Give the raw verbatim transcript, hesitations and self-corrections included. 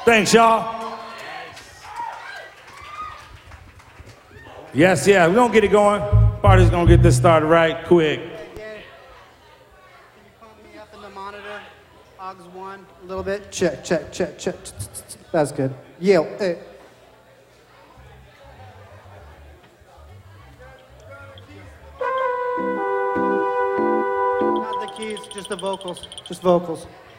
Thanks, y'all. Yes, yeah, we're gonna get it going. Party's gonna get this started right quick. Can you pump me up in the monitor? Aux one, a little bit. Check, check, check, check. That's good. Yell. Hey. Not the keys, just the vocals. Just vocals.